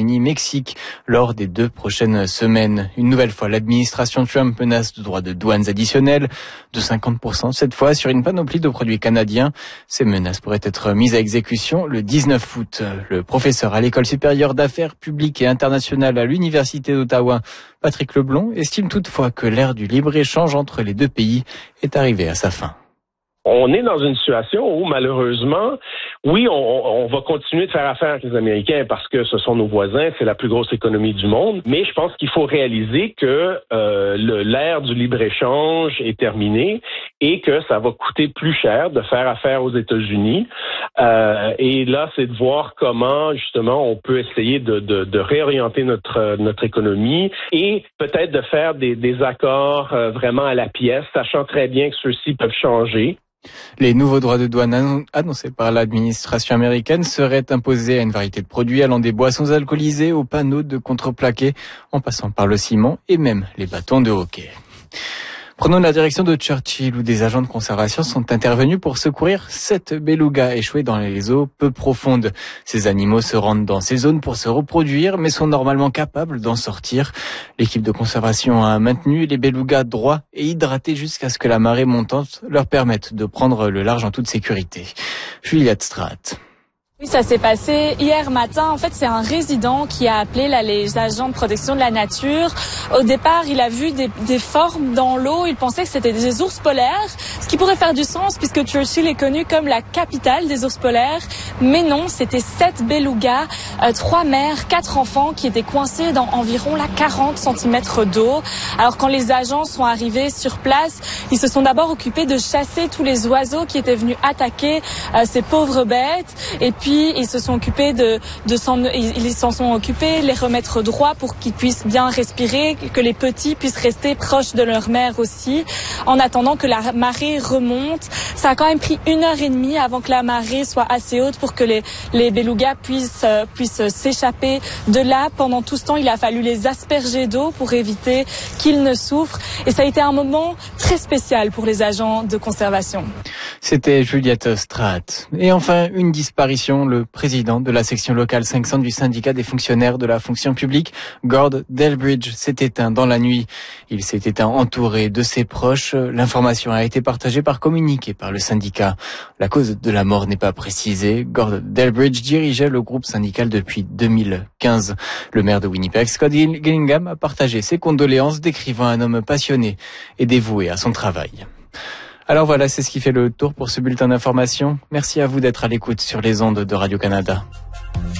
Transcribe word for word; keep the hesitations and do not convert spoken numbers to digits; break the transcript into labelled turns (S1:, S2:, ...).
S1: États-Unis-Mexique lors des deux prochaines semaines. Une nouvelle fois, l'administration Trump menace de droits de douanes additionnels de cinquante pour cent cette fois sur une panoplie de produits canadiens. Ces menaces pourraient être mises à exécution le dix-neuf août. Le professeur à l'École supérieure d'affaires publiques et internationales à l'Université d'Ottawa, Patrick Leblond, estime toutefois que l'ère du libre-échange entre les deux pays est arrivée à sa fin.
S2: On est dans une situation où, malheureusement, oui, on, on va continuer de faire affaire avec les Américains parce que ce sont nos voisins, c'est la plus grosse économie du monde, mais je pense qu'il faut réaliser que euh, le, l'ère du libre-échange est terminée et que ça va coûter plus cher de faire affaire aux États-Unis. Euh, et là, c'est de voir comment, justement, on peut essayer de, de, de réorienter notre, notre économie et peut-être de faire des, des accords euh, vraiment à la pièce, sachant très bien que ceux-ci peuvent changer.
S1: Les nouveaux droits de douane annoncés par l'administration américaine seraient imposés à une variété de produits allant des boissons alcoolisées aux panneaux de contreplaqué, en passant par le ciment et même les bâtons de hockey. Prenons la direction de Churchill où des agents de conservation sont intervenus pour secourir sept belugas échoués dans les eaux peu profondes. Ces animaux se rendent dans ces zones pour se reproduire mais sont normalement capables d'en sortir. L'équipe de conservation a maintenu les belugas droits et hydratés jusqu'à ce que la marée montante leur permette de prendre le large en toute sécurité. Juliette Strat.
S3: Oui, ça s'est passé hier matin. En fait, c'est un résident qui a appelé là, les agents de protection de la nature. Au départ, il a vu des, des formes dans l'eau. Il pensait que c'était des ours polaires, ce qui pourrait faire du sens puisque Churchill est connu comme la capitale des ours polaires. Mais non, c'était sept belugas, euh, trois mères, quatre enfants qui étaient coincés dans environ la quarante centimètres d'eau. Alors quand les agents sont arrivés sur place, ils se sont d'abord occupés de chasser tous les oiseaux qui étaient venus attaquer euh, ces pauvres bêtes. Et puis ils se sont occupés de, de s'en, ils s'en sont occupés, les remettre droit pour qu'ils puissent bien respirer, que les petits puissent rester proches de leur mère aussi, en attendant que la marée remonte. Ça a quand même pris une heure et demie avant que la marée soit assez haute pour que les, les belugas puissent, euh, puissent s'échapper de là. Pendant tout ce temps, il a fallu les asperger d'eau pour éviter qu'ils ne souffrent. Et ça a été un moment très spécial pour les agents de conservation.
S1: C'était Juliette Strat. Et enfin, une disparition. Le président de la section locale cinq cents du syndicat des fonctionnaires de la fonction publique, Gord Delbridge, s'est éteint dans la nuit. Il s'est éteint entouré de ses proches. L'information a été partagée par communiqué par le syndicat. La cause de la mort n'est pas précisée. Gord Delbridge dirigeait le groupe syndical depuis deux mille quinze. Le maire de Winnipeg, Scott Gillingham, a partagé ses condoléances, décrivant un homme passionné et dévoué à son travail. Alors voilà, c'est ce qui fait le tour pour ce bulletin d'information. Merci à vous d'être à l'écoute sur les ondes de Radio-Canada.